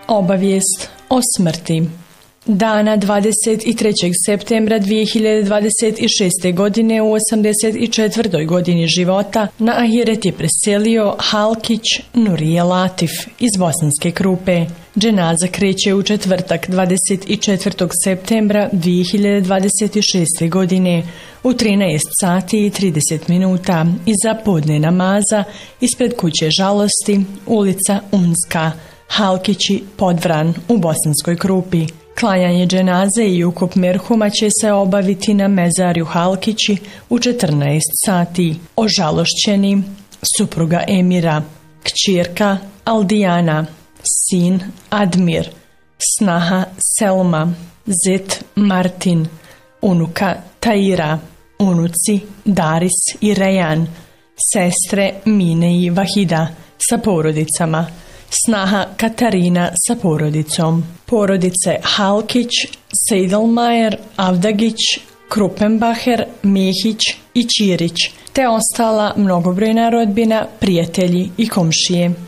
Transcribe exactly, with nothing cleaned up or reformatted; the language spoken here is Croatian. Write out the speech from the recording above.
Obavijest o smrti. Dana dvadeset trećeg septembra dvije hiljade dvadeset šeste. godine u osamdeset četvrtoj godini života na ahiret je preselio Halkić Nurije Latif iz Bosanske Krupe. Dženaza kreće u četvrtak dvadeset četvrtog septembra dvije hiljade dvadeset šeste. godine u trinaest sati i trideset minuta iza podne namaza ispred kuće žalosti, ulica Unska, Halkići Podvran u Bosanskoj Krupi. Klanjanje dženaze i ukop merhuma će se obaviti na mezarju Halkići u četrnaest sati. Ožalošćeni: supruga Emira, kćerka Aldijana, sin Admir, snaha Selma, zet Martin, unuka Taira, unuci Daris i Rejan, sestre Mine i Vahida sa porodicama, snaha Katarina sa porodicom, porodice Halkić, Seidelmajer, Avdagić, Krupenbacher, Mehić i Ćirić, te ostala mnogobrojna rodbina, prijatelji i komšije.